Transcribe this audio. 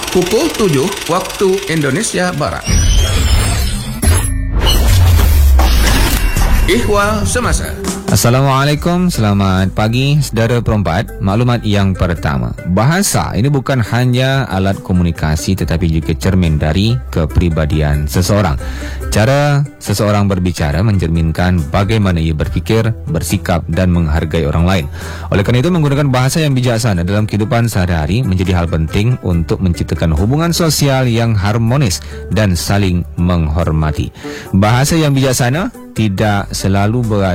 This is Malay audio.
pukul 7 waktu Indonesia Barat. Ihwal Semasa. Assalamualaikum, selamat pagi saudara perempat. Maklumat yang pertama, bahasa ini bukan hanya alat komunikasi tetapi juga cermin dari kepribadian seseorang. Cara seseorang berbicara mencerminkan bagaimana ia berfikir, bersikap dan menghargai orang lain. Oleh kerana itu, menggunakan bahasa yang bijaksana dalam kehidupan sehari-hari menjadi hal penting untuk menciptakan hubungan sosial yang harmonis dan saling menghormati. Bahasa yang bijaksana tidak selalu berarti